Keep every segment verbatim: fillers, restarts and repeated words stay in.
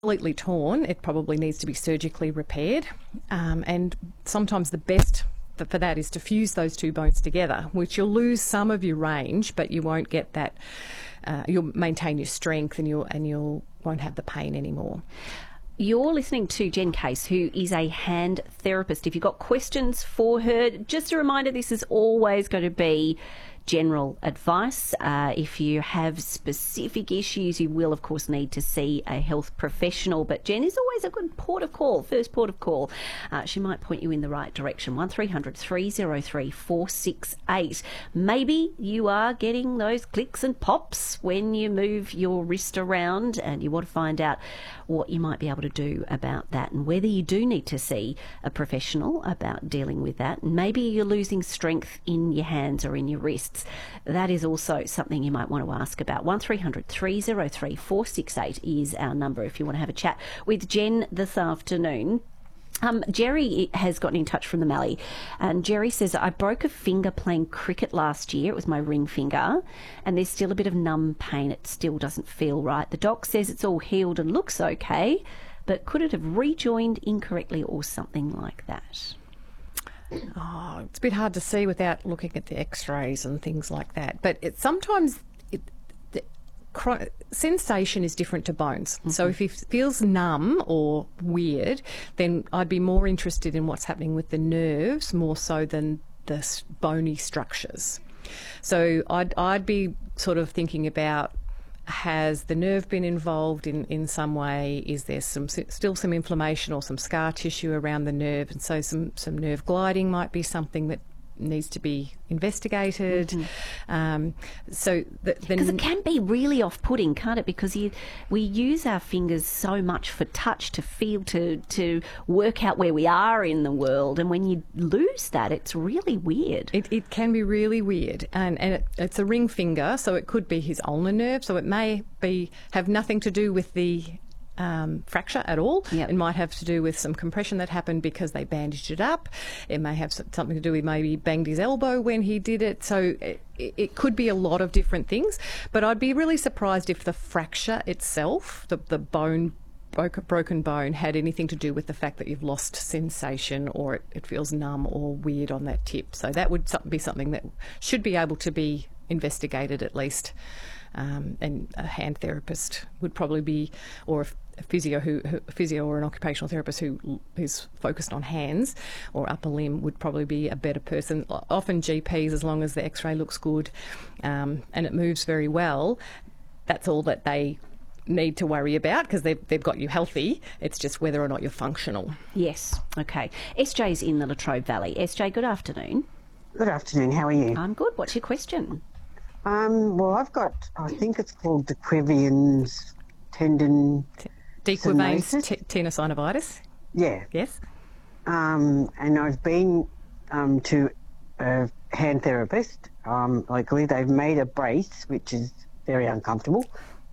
completely torn, it probably needs to be surgically repaired. Um, and sometimes the best for that is to fuse those two bones together, which you'll lose some of your range, but you won't get that. Uh, you'll maintain your strength, and you'll and you'll won't have the pain anymore. You're listening to Jen Case, who is a hand therapist. If you've got questions for her, just a reminder, this is always going to be general advice. Uh, if you have specific issues, you will, of course, need to see a health professional. But Jen is always a good port of call, first port of call. Uh, she might point you in the right direction. one three hundred three oh three four six eight. Maybe you are getting those clicks and pops when you move your wrist around, and you want to find out what you might be able to do about that, and whether you do need to see a professional about dealing with that. And maybe you're losing strength in your hands or in your wrists. That is also something you might want to ask about. one three hundred three oh three four six eight is our number if you want to have a chat with Jen this afternoon. Um, Jerry has gotten in touch from the Mallee, and Jerry says, I broke a finger playing cricket last year. It was my ring finger, and there's still a bit of numb pain. It still doesn't feel right. The doc says it's all healed and looks okay, but could it have rejoined incorrectly or something like that? Oh, it's a bit hard to see without looking at the x-rays and things like that. But it, sometimes it, the chron- sensation is different to bones. Mm-hmm. So if it feels numb or weird, then I'd be more interested in what's happening with the nerves more so than the bony structures. So I'd, I'd be sort of thinking about, has the nerve been involved in, in some way? Is there some still some inflammation or some scar tissue around the nerve? And so some, some nerve gliding might be something that needs to be investigated. Mm-hmm. Um, so because it can be really off-putting, can't it? Because you, we use our fingers so much for touch, to feel, to to work out where we are in the world, and when you lose that, it's really weird. It, it can be really weird, and and it, it's a ring finger, so it could be his ulnar nerve. So it may be have nothing to do with the Um, fracture at all. Yep. It might have to do with some compression that happened because they bandaged it up. It may have something to do with maybe banged his elbow when he did it. So it, it could be a lot of different things. But I'd be really surprised if the fracture itself, the, the bone, broke, broken bone, had anything to do with the fact that you've lost sensation, or it, it feels numb or weird on that tip. So that would be something that should be able to be investigated at least. Um, and a hand therapist would probably be, or a physio who, who a physio or an occupational therapist who who's focused on hands or upper limb would probably be a better person. Often G Ps, as long as the X-ray looks good um, and it moves very well, that's all that they need to worry about, because they've, they've got you healthy. It's just whether or not you're functional. Yes. Okay. S J's in the Latrobe Valley. S J, good afternoon. Good afternoon. How are you? I'm good. What's your question? Um, well, I've got, I think it's called De Quervain's tendon... De Quervain's t- tenosynovitis? Yeah. Yes. Um, and I've been um, to a hand therapist. Um, locally, they've made a brace, which is very uncomfortable.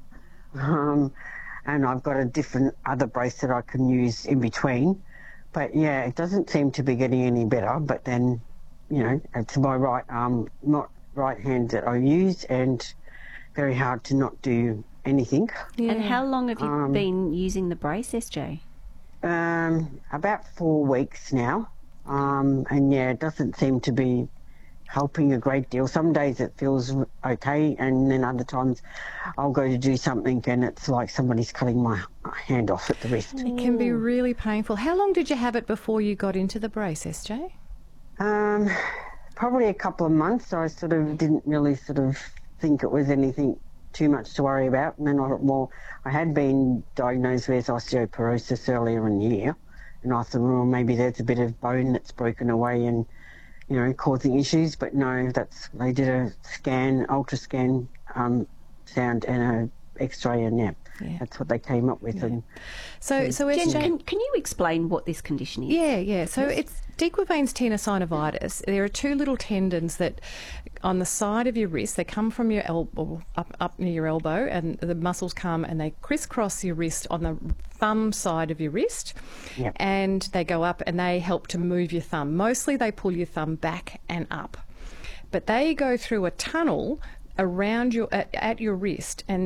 Um, and I've got a different other brace that I can use in between. But, yeah, it doesn't seem to be getting any better. But then, you know, it's my right arm, not... right hand that I use, and very hard to not do anything. Yeah. And how long have you um, been using the brace, S J? Um, about four weeks now. Um, and yeah, it doesn't seem to be helping a great deal. Some days it feels okay, and then other times I'll go to do something and it's like somebody's cutting my hand off at the wrist. It can be really painful. How long did you have it before you got into the brace, S J? Um... Probably a couple of months. I sort of didn't really sort of think it was anything too much to worry about. And then I thought, well, I had been diagnosed with osteoporosis earlier in the year, and I thought, well, maybe there's a bit of bone that's broken away and, you know, causing issues. But no, that's they did a scan, ultrascan, um, sound, and a X-ray, and yeah, yeah, that's what they came up with. Yeah. And so, so Jen, Jen, can, can you explain what this condition is? Yeah, yeah. So yes. It's De Quervain's tenosynovitis. There are two little tendons that, on the side of your wrist, they come from your elbow up up near your elbow, and the muscles come and they crisscross your wrist on the thumb side of your wrist, yep. and they go up and they help to move your thumb. Mostly, they pull your thumb back and up, but they go through a tunnel around your at, at your wrist, and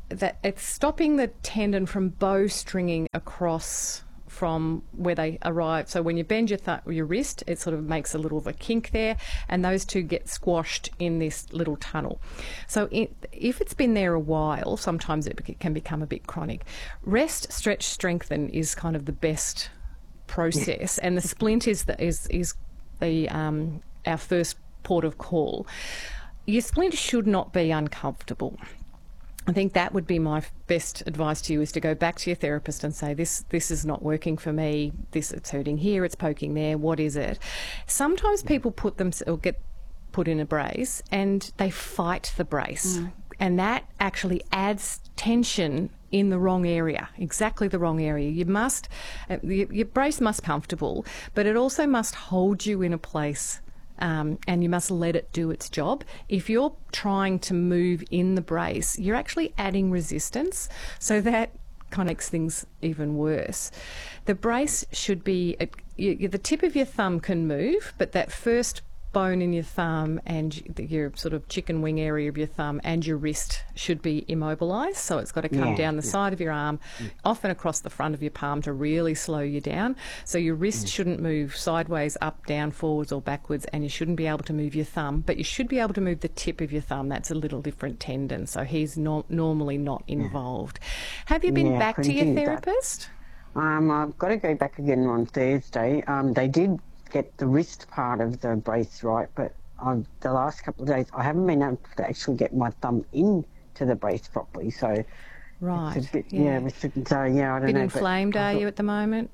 that it's stopping the tendon from bowstringing across from where they arrive. So when you bend your th- your wrist, it sort of makes a little of a kink there, and those two get squashed in this little tunnel. So it, if it's been there a while, sometimes it can become a bit chronic. Rest, stretch, strengthen is kind of the best process, and the splint is the, is is the um, our first port of call. Your splint should not be uncomfortable. I think that would be my best advice to you, is to go back to your therapist and say, this this is not working for me, this it's hurting here, it's poking there, what is it? Sometimes people put them or get put in a brace and they fight the brace. Mm. And that actually adds tension in the wrong area, exactly the wrong area. You must, uh, your, your brace must be comfortable, but it also must hold you in a place. Um, and you must let it do its job. If you're trying to move in the brace, you're actually adding resistance, so that kind of makes things even worse. The brace should be, it, you, the tip of your thumb can move, but that first bone in your thumb and your sort of chicken wing area of your thumb and your wrist should be immobilised. So it's got to come yeah, down the yeah. side of your arm, mm. often across the front of your palm to really slow you down. So your wrist mm. shouldn't move sideways, up, down, forwards or backwards, and you shouldn't be able to move your thumb, but you should be able to move the tip of your thumb. That's a little different tendon, so he's not, normally not involved. Yeah. Have you been yeah, back to your therapist? Um, I've got to go back again on Thursday. Um, they did get the wrist part of the brace right, but on the last couple of days I haven't been able to actually get my thumb into the brace properly, so right it's a bit, yeah, yeah restricted. So yeah, I don't bit know. Inflamed are you at the moment?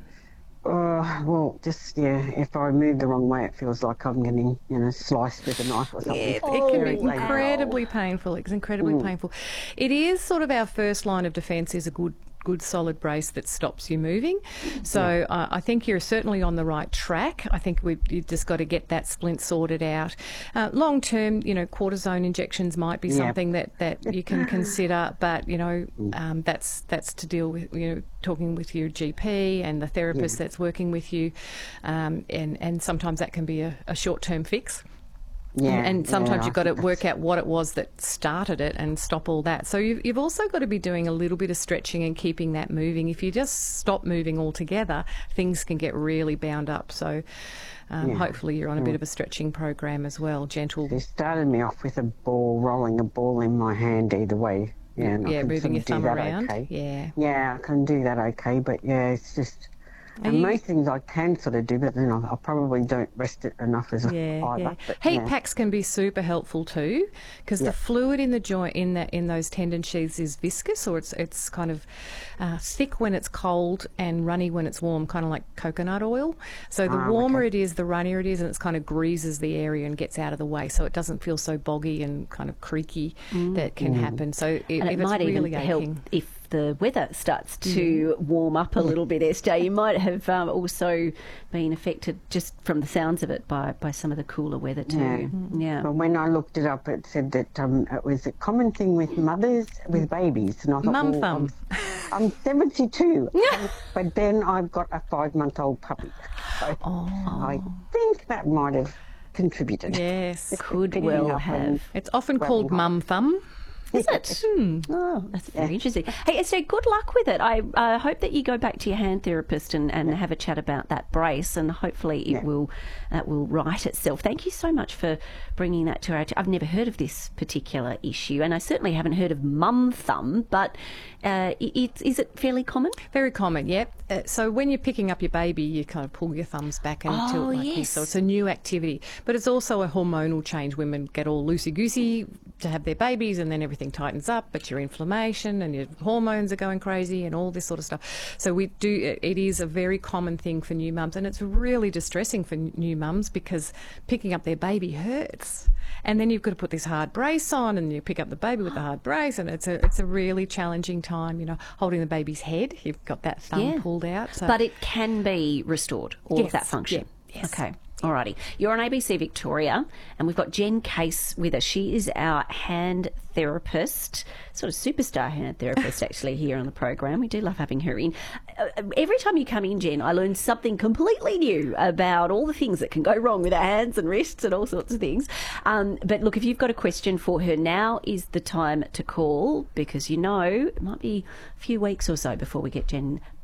Uh, well, just yeah, if I move the wrong way it feels like I'm getting, you know, sliced with a knife or something. Yeah, it oh, can be wow. incredibly painful. It's incredibly mm. painful. It is sort of our first line of defence, is a good good solid brace that stops you moving. So yeah. uh, I think you're certainly on the right track. I think we've you've just got to get that splint sorted out. Uh, long term, you know, cortisone injections might be yeah. something that, that you can consider, but you know, um, that's that's to deal with, you know, talking with your G P and the therapist yeah. that's working with you, um, and and sometimes that can be a, a short term fix. Yeah, and, and sometimes yeah, you've got to work out what it was that started it and stop all that. So you've, you've also got to be doing a little bit of stretching and keeping that moving. If you just stop moving altogether, things can get really bound up. So um, yeah. hopefully you're on a bit of a stretching program as well, gentle. They started me off with a ball, rolling a ball in my hand either way. Yeah, and yeah I can moving your thumb around. Okay. Yeah, yeah, I can do that okay, but yeah, it's just... And you, most things I can sort of do, but then I, I probably don't rest it enough as yeah, either. Yeah. But, Heat yeah. packs can be super helpful too, because yep. the fluid in the joint in that in those tendon sheaths is viscous, or it's it's kind of uh, thick when it's cold and runny when it's warm, kind of like coconut oil. So the ah, warmer okay. it is, the runnier it is, and it's kind of greases the area and gets out of the way, so it doesn't feel so boggy and kind of creaky. Mm. That can mm. happen. So it, and if it might it's really even aching, help if the weather starts to mm. warm up a little bit, S J. You might have um, also been affected, just from the sounds of it, by, by some of the cooler weather too. Yeah. Mm. yeah. But when I looked it up, it said that um, it was a common thing with mothers with babies. And I thought, Mum well, thumb. I'm, I'm seventy-two, but then I've got a five-month-old puppy. So oh. I think that might have contributed. Yes, could well have. It's often called mum thumb. Is it? Hmm. Oh, that's very yeah. interesting. Hey, Esther, good luck with it. I uh, hope that you go back to your hand therapist and, and yeah. have a chat about that brace, and hopefully it yeah. will that will right itself. Thank you so much for bringing that to our attention. I've never heard of this particular issue, and I certainly haven't heard of mum thumb, but uh, it, is it fairly common? Very common, yeah. Uh, so when you're picking up your baby, you kind of pull your thumbs back and oh, tilt like yes. this. So it's a new activity. But it's also a hormonal change. Women get all loosey-goosey to have their babies, and then everything tightens up, but your inflammation and your hormones are going crazy and all this sort of stuff. So we do, it is a very common thing for new mums, and it's really distressing for new mums because picking up their baby hurts. And then you've got to put this hard brace on, and you pick up the baby with the hard brace, and it's a it's a really challenging time, you know, holding the baby's head. You've got that thumb yeah. pulled out. So. But it can be restored, all yes. of that function. Yeah. Yes. Okay. Alrighty, you're on A B C Victoria, and we've got Jen Case with us. She is our hand therapist, sort of superstar hand therapist, actually, here on the program. We do love having her in. Uh, every time you come in, Jen, I learn something completely new about all the things that can go wrong with our hands and wrists and all sorts of things. Um, but look, if you've got a question for her, now is the time to call, because you know it might be a few weeks or so before we get Jen